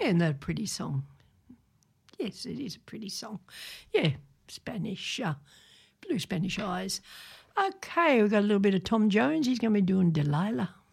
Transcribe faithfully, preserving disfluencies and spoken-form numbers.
isn't that a pretty song? Yes, it is a pretty song. Yeah, Spanish, uh, Blue Spanish Eyes. Okay, we've got a little bit of Tom Jones. He's going to be doing Delilah.